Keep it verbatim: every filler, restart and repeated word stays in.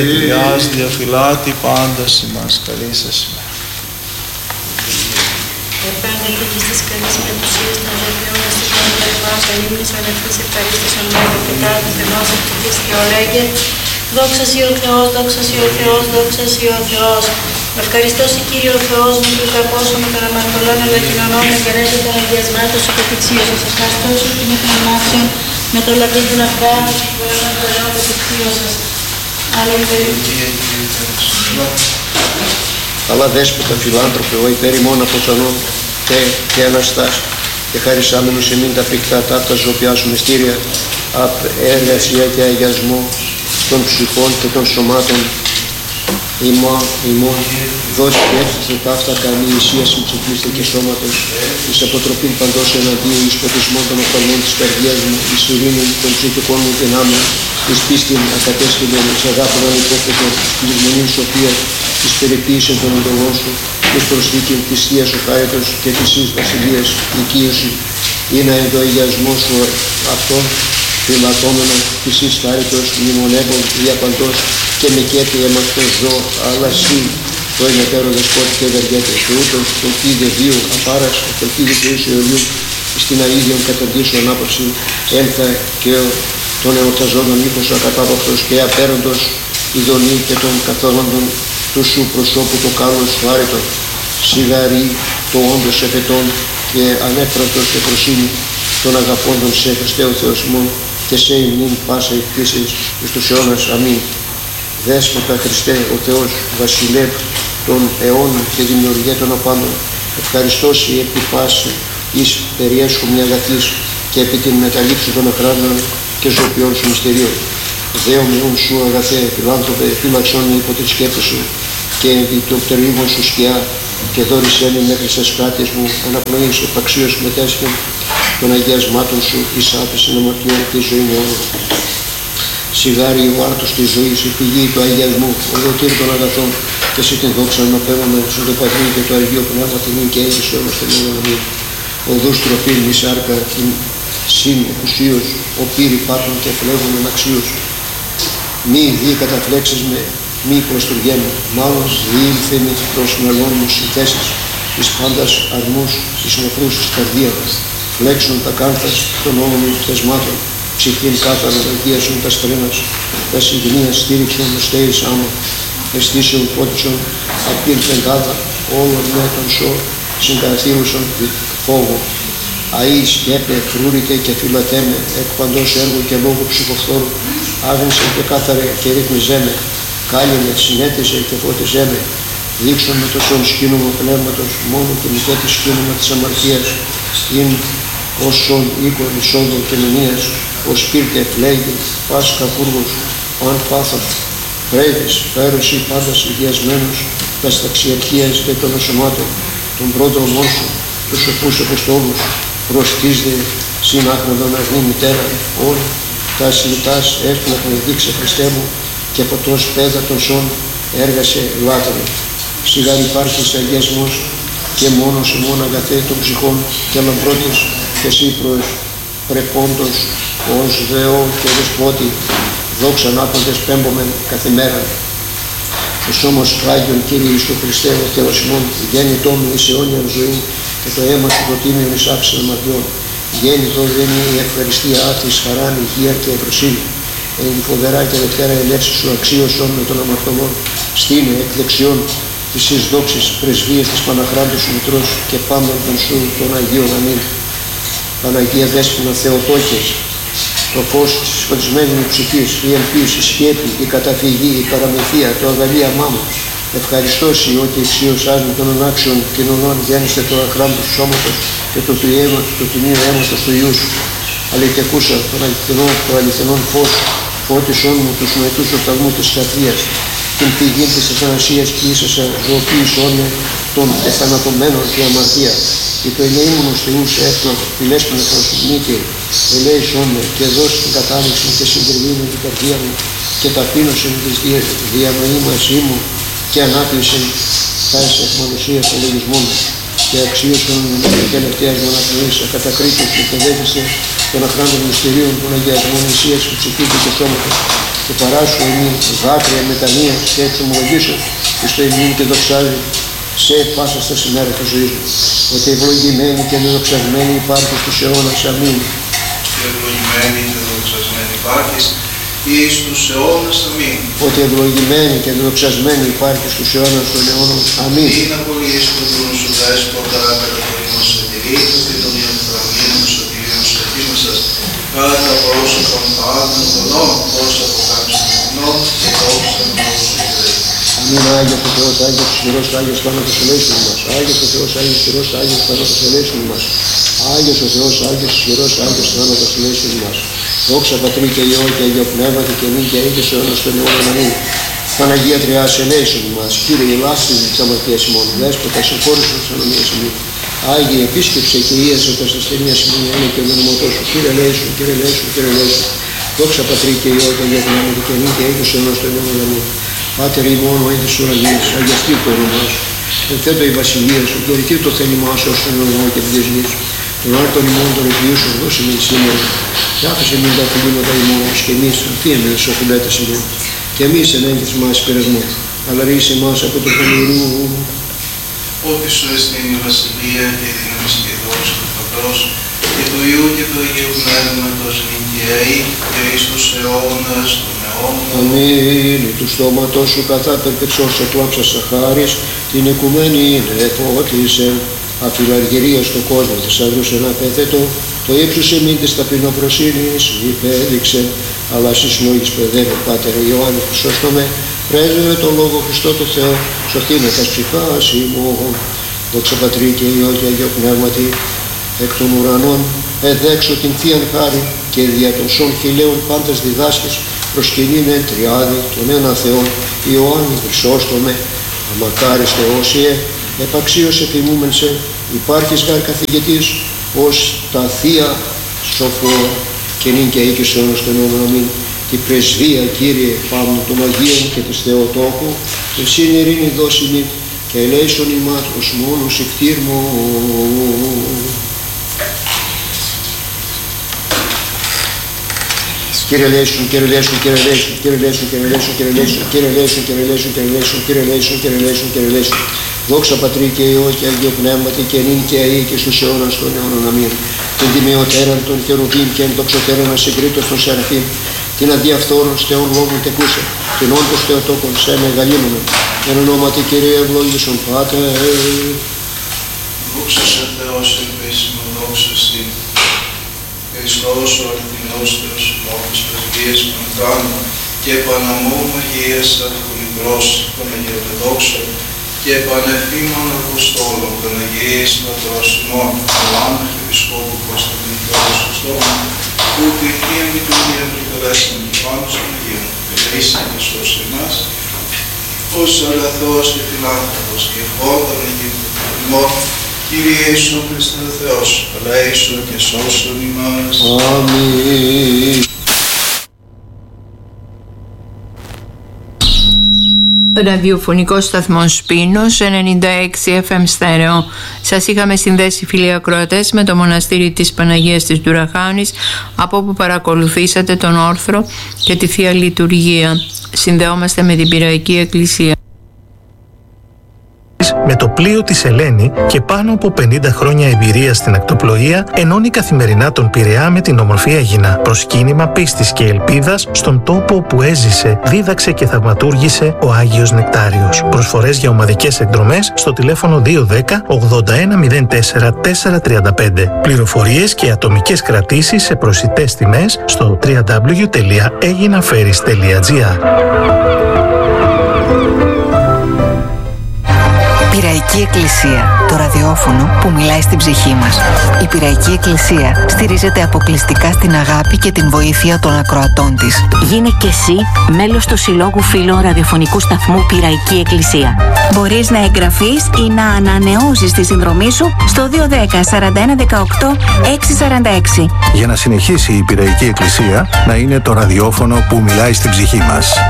Ιάς διαφυλάτη πάντας ημάς, καλή σας ημέρα. Επάντα και της της καλής μετουσίας των ζωτιών της των περιπάσα ύμνης ανευθύς ευχαρίστησον μέγα και κάτω θεμός ευτυχής και ολέγε. Δόξα Σοι ο Θεός, δόξα Σοι ο Θεός, δόξα Σοι ο Θεός. Ευχαριστώ Σοι Κύριε ο Θεός μου του κακώσου με τον αμαρτωλών αλλά κοινωνών με γενέζε των αγιασμάτων σου και τυξίωσας. Ευχαριστώ Σου και με τον αμάξιον με τον λαβή των αυγάτων σου που έλαβαν το αιώνα και τυξίωσας. Αλλά δέσποτα φιλάνθρωπε, ο υπέρημον αποθανόν, τε και Αναστάς, και χαρισάμενος εμήν τα πηκτά ταύτα ζωοπιά σου μυστήρια, απ' εργασία και αγιασμό των ψυχών και των σωμάτων, ημών, ημών, δώσει και έφτιαξε ταύτα καλή ισία συμψηφίστε και σώματος, εις αποτροπήν παντός εναντίου, εις ποτισμόν των οφθαλμών της καρδιάς μου, εις ειρήνη των ψυχικών μου δυνάμεων, εις πίστην ακατέστηλεν, εις αγάπων ανυπόκριτων, εις μονήν σοφίας, εις περιποίησεν των εντολών σου, εις προσθήκην της Θείας σου χάριτος και της εις βασιλείας οικείωση, είναι εν το αγιασμό σου αυτόν, φυλατώμενο της εις χάριτος, μνημονεύων διαπαντός και με κέτη εμαυτός ζω, αλλά Συ, το ενετέρω δεσπότη και ευεργέτη, και ούτως το κίδε βίου απάρας, το κίδε ζωής αιωλίου, στην αΐδιον καταντήσου ανάπαυση, έλθα και των εορταζόντων μήπως ακατάπαυτος και απέροντος ειδονή και των καθόλοντων του σου προσώπου το κάλος του άρετον, σιγαρή το όντως εφετών και ανέφρατος εφροσύνη των αγαπώντων σε Χριστέ ο Θεός ημών και σε ημνήν πάσα εκτίσεις εις τους αιώνας. Αμήν. Δέσποτα Χριστέ ο Θεός, βασιλεύ των αιώνων και δημιουργέ των απάντων, ευχαριστώ Συ επί πάση εις περιέσχου μια αγαθής και επί την μεταλήψη των αχράντων και ζωοποιών σου μυστηρίων. Δέο μειούν σου αγαθέ, φιλάνθρωπε, φύλαξόν με υπό τη σκέπη σου και επί το πτερίγων σου σκιά και δόρισέ με μέχρι σε σκάτες μου αναπνοής επαξίως μετέσχεν των αγιασμάτων σου εις άφησιν αμαρτιών και ζωή αιώνα. Σιγάρι ο άρτος της ζωής, η πηγή του αγιασμού, ο δοτήρ των αγαθών και εσύ την δόξα να παίρνουμε στον το Πατρί και το Αγίο Πνεύμα την και έγινε σε όλος τον αιώνα. Οδούς τροφήν η σάρκα την συν εκουσίως, ο πύρη πάτων και φλέγων αξίως. Μη δι καταφλέξεις με, μη προστουργέμαι, μάλλον διήλθεν προς μελών μου συνθέσεις, εις πάντας αρμούς, εις νεφρούς της καρδίας, φλέξουν τα κάρθας των όμων θεσμάτων, ψυχήν κάθαρον αγίασον τα στρένας, τα συγκνίας στήριξον στέης άμα, αισθήσεων φώτισον, απείρ πεντάδα, όλων με τον σώ, συγκαθήρουσον φόβο. Αΐ σκέπε, φρούρητε και φυλατέμε, εκ παντός έργου και λόγου ψυχοφθόρου, άγνησε και κάθαρε και ρύθμιζέ με, κάλυνε, συνέτησε και φώτιζέ με, δείξον με το σον σκήνωμα πνεύματος, μόνο και μητέτη σκήνωμα της αμαρτίας, ειν ως σον οίκον εισόδων και μενίας, ως πύρτε φλέγει, πας καφούργος, αν πάθος, πρέβης, φέρωση πάντας ιδιασμένος, τας ταξιαρχίας και των ασωμάτων, των πρόδρομών σου, τους σοφούς αποστόλους, προστίζde συν άχρονον αγνή μητέρα, όλοι τα συλλητάς έσπλαχνε δείξε Χριστέ μου και ποτός πέδα των σών έργασε λάτρε. Σιγά υπάρχεις αγιασμός και μόνος ημών αγαθέ των ψυχών και λαμπρότης και εσύ προς πρεπόντος ως Δεό και Δεσπότη δόξαν άπαντες πέμπομεν καθημέραν. Ο σώμος Άγιον Κύριε Ιησού Χριστέ ο Θεός ημών γέννητό μου εις αιώνιαν ζωή και το αίμα σου το τίμιον εις άψιν αμαρτιών. Γέννητο δεν είναι η ευχαριστία άφης, χαράν, υγεία και ευρωσύνη. Εν τη φοβερά και δευτέρα ελεύση σου αξίωσον με των αμαρτωλών. Στείνε εκ δεξιών της εις δόξης πρεσβείας της Παναχράντου σου Μητρός και πάντων των σου των Αγίων. Αμήν. Παναγία Δέσποινα Θεοτόκες, το φως της φωτισμένης μου ψυχής, η ελπίση, η σκέπη, η καταφυγή, η παραμυθία, το αγαλίαμά μου. Ευχαριστώ Συ ότι εξίωσάς με των ανάξιων κοινωνών γέννηστε το αχράντου του σώματος και το του τιμίου αίματος του Υιού σου. Αληθεκούσα τον αληθινόν, το αληθινόν φως, φώτισόν μου τους νοητούς οφθαλμούς της καρδίας, την πηγή της αθανασίας και ίσασα ζωοποίησόν με των εθανατωμένων και αμαρτία. Και το ελεήμονος Θεούς έφτω, φιλέσπονε προς νίκη, ελέησόν με και δώσει την κατάληξη και συντριβή με την καρδία μου και ταπείνωσεν της διανοήμασή μου και ανάκλησεν τας εκμονωσίας των λογισμών μου και αξίωσον με την τελευταία μου αναπνοής ακατακρίτως και παιδεύησε των αχράντων μυστηρίων των αγιασμών ισίας του ψυχή και του σώματος και παράσου εμείς δάκρυα μετανοίας και εξομολογήσω εις το ημίν και δοξάζει σε πάσα στα σημέρα της ζωής μου, ότι ευλογημένη και δοξασμένη υπάρχει στους αιώνας. Αμήν. Και ευλογημένη και δοξασμένη υπάρχεις εις τους αιώνας. Αμήν. Ότι ευλογημένη και δοξασμένη υπάρχει στους αιώνας των αιώνων. Αμήν. Είναι απολύεις του δούνου σου δέσποτα, κατά το ήμος ετηρήτου και των ιωθραμίνων σωτηρίων σταθήμασας, κατά πρόσωπον πάντων δονών, ως αποκάμψη των και δόξα νόμου Κύριε. Αμήν. Άγιος ο Θεός, Άγιος ο Ισχυρός, Άγιος θάνατος ελέησον μας. Άγιος ο Θεός, Άγιος Ισχυρός, Άγιος θάνατος ελέησον μας. Άγιος ο Θεός, Άγιος Ισχυρός, Άγιος θάνατος ελέησον μας. Δόξα Πατρί και Υιό και Αγίο Πνεύματι και νυν και αίγε σε αιώνας των αιώνων. Αμήν. Παναγία Τριάς ελέησον μας. Κύριε ελάστης της αμαρτίας ημών, Δέσποτα συγχώρησον της ανομίας ημών. Άγιε επίσκεψε και ίασε τα ασθενεία ημών, είναι και ο ονόματός σου. Κύριε ελέησον, Κύριε ελέησον, Κύριε ελέησον. Δόξα Πατρί και Υιό και Αγίο Πνεύματι και νυν και αίγε σε αιώνας των αιώνων. Αμήν. Πάτερ ημών ο εις ουρανής, αγιαστεί το όνομά σου. Ενθέτω η βασιλεία σου, δωρητή το θέλημά σου ως τον ουρανό και την γης σου. Τον άρτον ημών των εκκλήσεων δώσε μην σήμερα. Και άφησε μην τα φιλήματα ημών, ως και εμείς αφήνουμε τους οφειλέτες ημών. Και εμείς ενέγγες μας πειρασμό, αλλά ρίσε μας από το πονηρού. Ότι σου εστίν η βασιλεία και η δύναμη και η δόξα του Πατρός και του Υιού και του Αγίου Πνεύματος νικαίοι και εις τους αιώνας των αιώνων. Αμήν. Του στόματός σου καθά περπεξός εκλάψας σαχάρης, την οικουμένη είναι εφώτισε. Αφιλαργυρία στο κόσμο θησαυρούς ένα πέθετο, το ύψος εμήν της ταπεινοφροσύνης υπέδειξε, αλλά εσείς λόγης παιδεύε Πάτερ Ιωάννη Χρυσόστομε, πρέσβευε τον Λόγο Χριστό το Θεό, σωθήνε τας ψυχάς ημών. Δόξα Πατρί και Υιό και Αγίο Πνεύματι, εκ των ουρανών εδέξω την Θείαν Χάρη και δια των σών χιλέων πάντας διδάσκες προσκυνήν εν τριάδι των ένα Θεών Ιωάννη Χρυσόστομε, αμακάρις Θεόσιε, επαξίως επιμούμεν σε, υπάρχεις γάρ καθηγητής, ως τα Θεία σοφό και νυν και οίκης αιώνας των αιώνων. Αμήν. Τη πρεσβεία, Κύριε, πάνω των Αγίων και της Θεοτόκου, εσύν ειρήνη δώσιμη και ελέησον ημάς ως μόνος εκτήρμο. Κύριε ελέησον, Κύριε ελέησον, Κύριε ελέησον, Κύριε ελέησον, Κύριε ελέησον, Κύριε ελέησον, Κύριε ελέησον, Κύριε ελέησον, Κύριε ελέησον, Κύριε ελέησον, Κύριε ελέησον, Κύριε ελέησον. Δόξα Πατρί και Υιό και Αγίο Πνεύματι και νυν και αεί και στους αιώνας των αιώνων. Αμήν. Την τιμιωτέραν των χερουβίμ και εν δοξωτέραν ασυγκρίτως των Σεραφείμ, την αδιαφθόρων στεών λόγων τεκούσα, την όντως Θεοτόκων σε μεγαλύνουμε. Εν ονόματι Κύριε ευλόγησον Πάτερ. Δόξα σε Θεός επίσημο, δόξα στην Χριστός ο αληθινός Θεός, λόγος πρεσβείας πανετράνου και παναμού Αγίας Αρχονικρός των Αγιορτοδόξων και πανεφήμων Αποστόλων των Αγίης Πατρός ημών, Ιωάννου Αρχιεπισκόπου Κωνσταντίνου Χριστόμου, που την Θεία Λειτουργία πρικορέσαν και πάνω στον Αγίων, ελέησαν και σώσει εμάς, ως αγαθός και φιλάνθρωπος και χώδων Αγίων, Κύριε Ιησού Χριστέ Θεός, ελέησον και σώσον ημάς. Αμήν. Ραδιοφωνικός σταθμός Σπίνος ενενήντα έξι εφ εμ στέρεο. Σας είχαμε συνδέσει, φίλοι ακροατές, με το μοναστήρι της Παναγίας της Ντουραχάνης, από όπου παρακολουθήσατε τον όρθρο και τη Θεία Λειτουργία. Συνδεόμαστε με την Πειραϊκή Εκκλησία. Με το πλοίο της Ελένη και πάνω από πενήντα χρόνια εμπειρία στην ακτοπλοεία, ενώνει καθημερινά τον Πειραιά με την όμορφη Αίγινα. Προσκύνημα πίστης και ελπίδας στον τόπο όπου έζησε, δίδαξε και θαυματούργησε ο Άγιος Νεκτάριος. Προσφορές για ομαδικές εκδρομές στο τηλέφωνο δύο ένα μηδέν ογδόντα ένα μηδέν τέσσερα τέσσερα τριάντα πέντε. Πληροφορίες και ατομικές κρατήσεις σε προσιτές τιμές στο double-u double-u double-u τελεία aeginaferries τελεία gr. Πειραϊκή Εκκλησία, το ραδιόφωνο που μιλάει στην ψυχή μας. Η Πειραϊκή Εκκλησία στηρίζεται αποκλειστικά στην αγάπη και την βοήθεια των ακροατών της. Γίνε και εσύ μέλος του Συλλόγου Φίλων Ραδιοφωνικού Σταθμού Πειραϊκή Εκκλησία. Μπορείς να εγγραφείς ή να ανανεώσεις τη συνδρομή σου στο δύο ένα μηδέν σαράντα ένα δεκαοκτώ έξι σαράντα έξι. Για να συνεχίσει η Πειραϊκή Εκκλησία να είναι το ραδιόφωνο που μιλάει στην ψυχή μας.